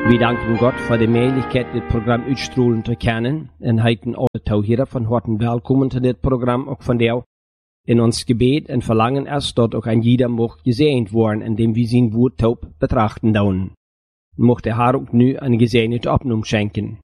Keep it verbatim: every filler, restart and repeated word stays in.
Wir danken Gott für die Möglichkeit, das Programm uitstrahlen zu können. Und heiten alle Tauhierer von Horten willkommen zu dit Programm, auch von der in ons Gebet und Verlangen erst dort auch ein jeder mocht gesegnet worden, indem wir sein Wort taub betrachten dauern. Mocht der Herr auch nu eine gesegnete Abnahme schenken.